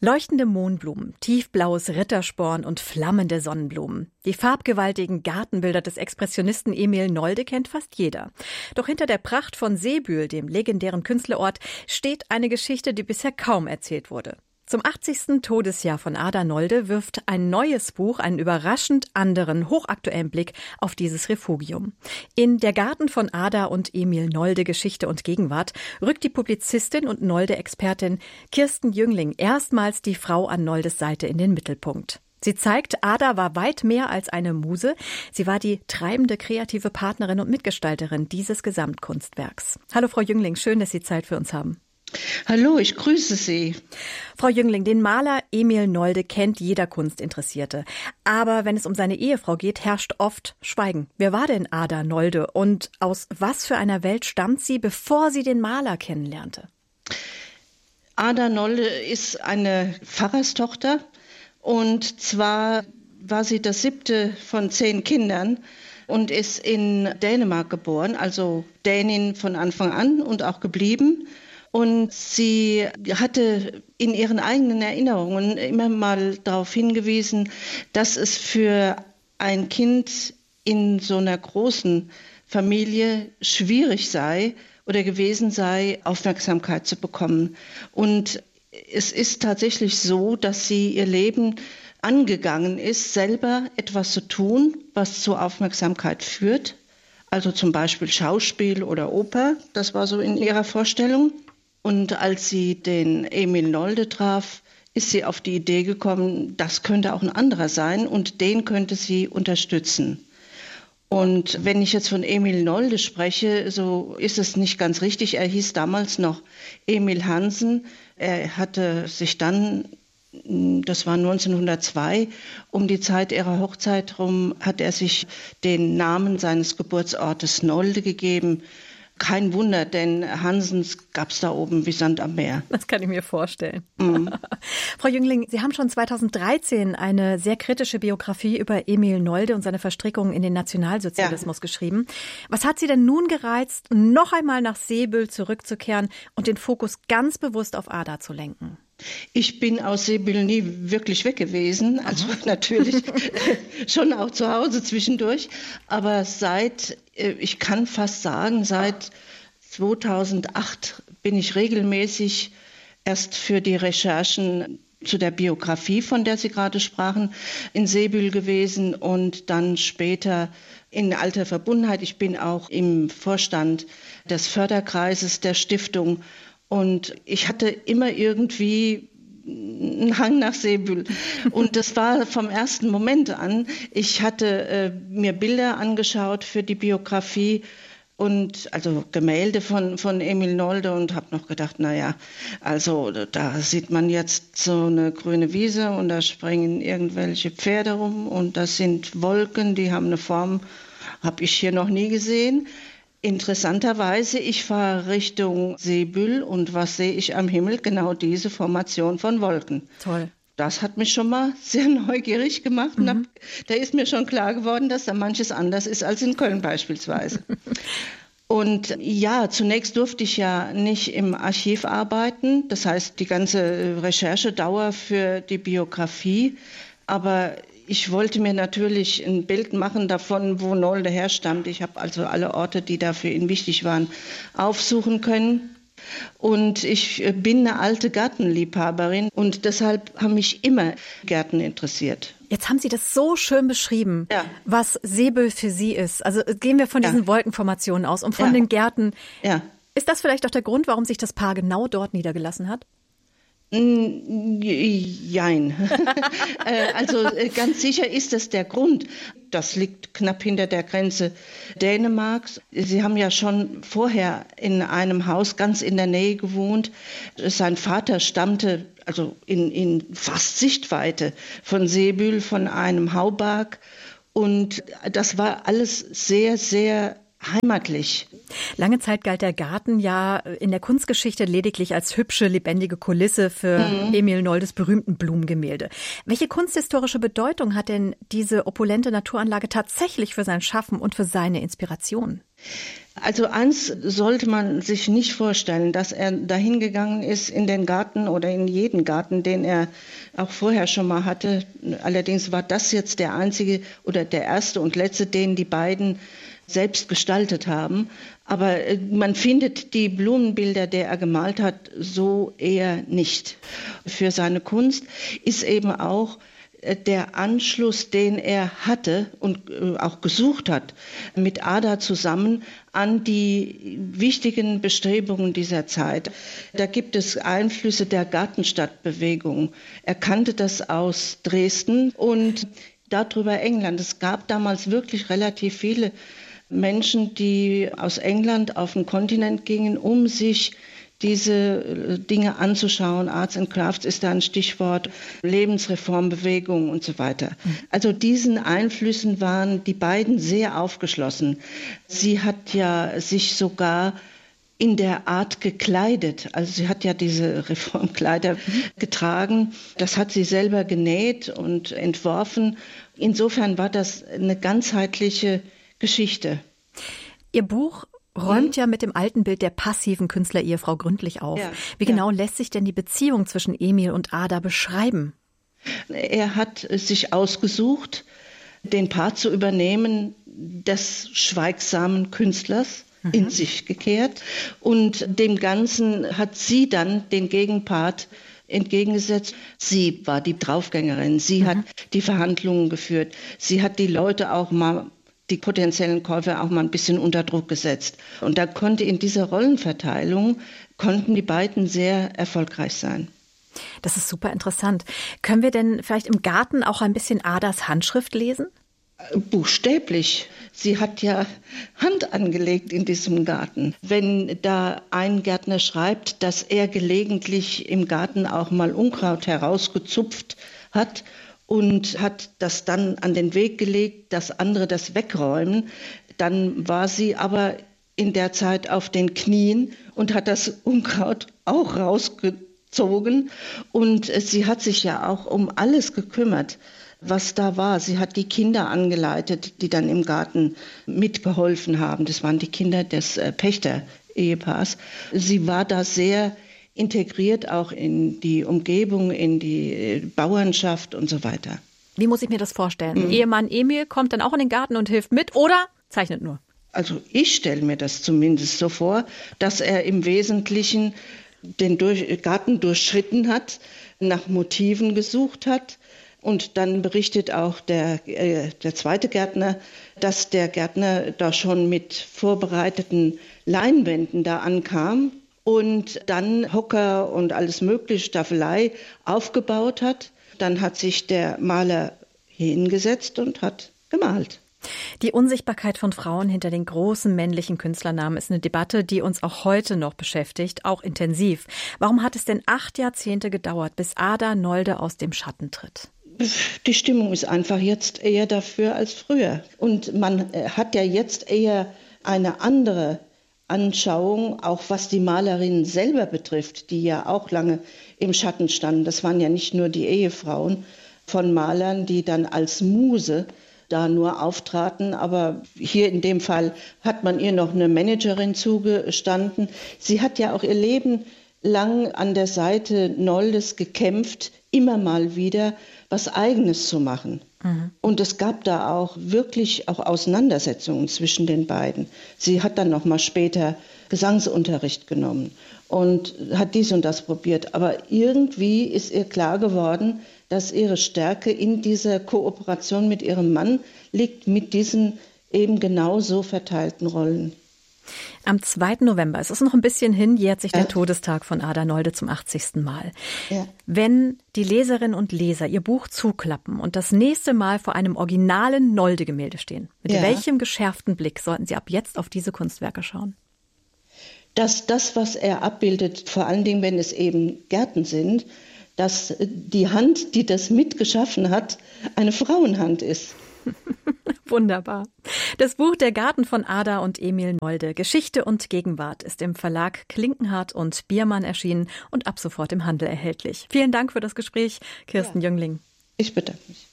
Leuchtende Mohnblumen, tiefblaues Rittersporn und flammende Sonnenblumen. Die farbgewaltigen Gartenbilder des Expressionisten Emil Nolde kennt fast jeder. Doch hinter der Pracht von Seebühl, dem legendären Künstlerort, steht eine Geschichte, die bisher kaum erzählt wurde. Zum 80. Todesjahr von Ada Nolde wirft ein neues Buch einen überraschend anderen, hochaktuellen Blick auf dieses Refugium. In Der Garten von Ada und Emil Nolde, Geschichte und Gegenwart rückt die Publizistin und Nolde-Expertin Kirsten Jüngling erstmals die Frau an Noldes Seite in den Mittelpunkt. Sie zeigt, Ada war weit mehr als eine Muse. Sie war die treibende kreative Partnerin und Mitgestalterin dieses Gesamtkunstwerks. Hallo Frau Jüngling, schön, dass Sie Zeit für uns haben. Hallo, ich grüße Sie. Frau Jüngling, den Maler Emil Nolde kennt jeder Kunstinteressierte. Aber wenn es um seine Ehefrau geht, herrscht oft Schweigen. Wer war denn Ada Nolde und aus was für einer Welt stammt sie, bevor sie den Maler kennenlernte? Ada Nolde ist eine Pfarrerstochter und zwar war sie das 7. von 10 Kindern und ist in Dänemark geboren, also Dänin von Anfang an und auch geblieben. Und sie hatte in ihren eigenen Erinnerungen immer mal darauf hingewiesen, dass es für ein Kind in so einer großen Familie schwierig sei oder gewesen sei, Aufmerksamkeit zu bekommen. Und es ist tatsächlich so, dass sie ihr Leben angegangen ist, selber etwas zu tun, was zur Aufmerksamkeit führt. Also zum Beispiel Schauspiel oder Oper, das war so in ihrer Vorstellung. Und als sie den Emil Nolde traf, ist sie auf die Idee gekommen, das könnte auch ein anderer sein und den könnte sie unterstützen. Und wenn ich jetzt von Emil Nolde spreche, so ist es nicht ganz richtig. Er hieß damals noch Emil Hansen. Er hatte sich dann, das war 1902, um die Zeit ihrer Hochzeit rum, hat er sich den Namen seines Geburtsortes Nolde gegeben. Kein Wunder, denn Hansens gab es da oben wie Sand am Meer. Das kann ich mir vorstellen. Mhm. Frau Jüngling, Sie haben schon 2013 eine sehr kritische Biografie über Emil Nolde und seine Verstrickungen in den Nationalsozialismus geschrieben. Was hat Sie denn nun gereizt, noch einmal nach Seebühl zurückzukehren und den Fokus ganz bewusst auf Ada zu lenken? Ich bin aus Seebühl nie wirklich weg gewesen, also natürlich schon auch zu Hause zwischendurch, aber ich kann fast sagen, seit 2008 bin ich regelmäßig erst für die Recherchen zu der Biografie, von der Sie gerade sprachen, in Seebühl gewesen und dann später in alter Verbundenheit. Ich bin auch im Vorstand des Förderkreises der Stiftung. Und ich hatte immer irgendwie einen Hang nach Seebühl. Und das war vom ersten Moment an. Ich hatte mir Bilder angeschaut für die Biografie und also Gemälde von Emil Nolde und habe noch gedacht, naja, also da sieht man jetzt so eine grüne Wiese und da springen irgendwelche Pferde rum und das sind Wolken, die haben eine Form, habe ich hier noch nie gesehen. Interessanterweise, ich fahre Richtung Seebühl und was sehe ich am Himmel? Genau diese Formation von Wolken. Toll. Das hat mich schon mal sehr neugierig gemacht. Und da ist mir schon klar geworden, dass da manches anders ist als in Köln beispielsweise. Und ja, zunächst durfte ich ja nicht im Archiv arbeiten. Das heißt, die ganze Recherchedauer für die Biografie. Aber ich wollte mir natürlich ein Bild machen davon, wo Nolde herstammt. Ich habe also alle Orte, die da für ihn wichtig waren, aufsuchen können. Und ich bin eine alte Gartenliebhaberin und deshalb haben mich immer Gärten interessiert. Jetzt haben Sie das so schön beschrieben, was Seebühl für Sie ist. Also gehen wir von diesen Wolkenformationen aus und von den Gärten. Ja. Ist das vielleicht auch der Grund, warum sich das Paar genau dort niedergelassen hat? Jein. Also ganz sicher ist das der Grund. Das liegt knapp hinter der Grenze Dänemarks. Sie haben ja schon vorher in einem Haus ganz in der Nähe gewohnt. Sein Vater stammte also in fast Sichtweite von Seebühl, von einem Hauberg. Und das war alles sehr, sehr heimatlich. Lange Zeit galt der Garten ja in der Kunstgeschichte lediglich als hübsche, lebendige Kulisse für Emil Noldes berühmten Blumengemälde. Welche kunsthistorische Bedeutung hat denn diese opulente Naturanlage tatsächlich für sein Schaffen und für seine Inspiration? Also eins sollte man sich nicht vorstellen, dass er dahin gegangen ist in den Garten oder in jeden Garten, den er auch vorher schon mal hatte. Allerdings war das jetzt der einzige oder der erste und letzte, den die beiden selbst gestaltet haben. Aber man findet die Blumenbilder, die er gemalt hat, so eher nicht. Für seine Kunst ist eben auch der Anschluss, den er hatte und auch gesucht hat, mit Ada zusammen an die wichtigen Bestrebungen dieser Zeit. Da gibt es Einflüsse der Gartenstadtbewegung. Er kannte das aus Dresden und darüber England. Es gab damals wirklich relativ viele Menschen, die aus England auf den Kontinent gingen, um sich diese Dinge anzuschauen. Arts and Crafts ist da ein Stichwort, Lebensreformbewegung und so weiter. Also diesen Einflüssen waren die beiden sehr aufgeschlossen. Sie hat ja sich sogar in der Art gekleidet. Also sie hat ja diese Reformkleider getragen. Das hat sie selber genäht und entworfen. Insofern war das eine ganzheitliche Geschichte. Ihr Buch räumt ja mit dem alten Bild der passiven Künstlerehefrau gründlich auf. Wie genau lässt sich denn die Beziehung zwischen Emil und Ada beschreiben? Er hat sich ausgesucht, den Part zu übernehmen des schweigsamen Künstlers, in sich gekehrt. Und dem Ganzen hat sie dann den Gegenpart entgegengesetzt. Sie war die Draufgängerin. Sie hat die Verhandlungen geführt. Sie hat die Leute auch mal, die potenziellen Käufer auch mal ein bisschen unter Druck gesetzt. Und da konnte in dieser Rollenverteilung, konnten die beiden sehr erfolgreich sein. Das ist super interessant. Können wir denn vielleicht im Garten auch ein bisschen Adas Handschrift lesen? Buchstäblich. Sie hat ja Hand angelegt in diesem Garten. Wenn da ein Gärtner schreibt, dass er gelegentlich im Garten auch mal Unkraut herausgezupft hat und hat das dann an den Weg gelegt, dass andere das wegräumen, dann war sie aber in der Zeit auf den Knien und hat das Unkraut auch rausgezogen. Und sie hat sich ja auch um alles gekümmert, was da war. Sie hat die Kinder angeleitet, die dann im Garten mitgeholfen haben. Das waren die Kinder des Pächter-Ehepaars. Sie war da sehr integriert auch in die Umgebung, in die Bauernschaft und so weiter. Wie muss ich mir das vorstellen? Ehemann Emil kommt dann auch in den Garten und hilft mit oder zeichnet nur? Also ich stelle mir das zumindest so vor, dass er im Wesentlichen den Garten durchschritten hat, nach Motiven gesucht hat. Und dann berichtet auch der zweite Gärtner, dass der Gärtner da schon mit vorbereiteten Leinwänden da ankam und dann Hocker und alles mögliche, Staffelei aufgebaut hat. Dann hat sich der Maler hingesetzt und hat gemalt. Die Unsichtbarkeit von Frauen hinter den großen männlichen Künstlernamen ist eine Debatte, die uns auch heute noch beschäftigt, auch intensiv. Warum hat es denn 8 Jahrzehnte gedauert, bis Ada Nolde aus dem Schatten tritt? Die Stimmung ist einfach jetzt eher dafür als früher. Und man hat ja jetzt eher eine andere Anschauung, auch was die Malerinnen selber betrifft, die ja auch lange im Schatten standen. Das waren ja nicht nur die Ehefrauen von Malern, die dann als Muse da nur auftraten, aber hier in dem Fall hat man ihr noch eine Managerin zugestanden. Sie hat ja auch ihr Leben lang an der Seite Noldes gekämpft, immer mal wieder was Eigenes zu machen. Und es gab da auch wirklich auch Auseinandersetzungen zwischen den beiden. Sie hat dann noch mal später Gesangsunterricht genommen und hat dies und das probiert. Aber irgendwie ist ihr klar geworden, dass ihre Stärke in dieser Kooperation mit ihrem Mann liegt, mit diesen eben genau so verteilten Rollen. Am 2. November, es ist noch ein bisschen hin, jährt sich der Todestag von Ada Nolde zum 80. Mal. Ja. Wenn die Leserinnen und Leser ihr Buch zuklappen und das nächste Mal vor einem originalen Nolde-Gemälde stehen, mit welchem geschärften Blick sollten sie ab jetzt auf diese Kunstwerke schauen? Dass das, was er abbildet, vor allen Dingen, wenn es eben Gärten sind, dass die Hand, die das mitgeschaffen hat, eine Frauenhand ist. Wunderbar. Das Buch Der Garten von Ada und Emil Nolde, Geschichte und Gegenwart, ist im Verlag Klinkenhardt und Biermann erschienen und ab sofort im Handel erhältlich. Vielen Dank für das Gespräch, Kirsten Jüngling. Ich bedanke mich.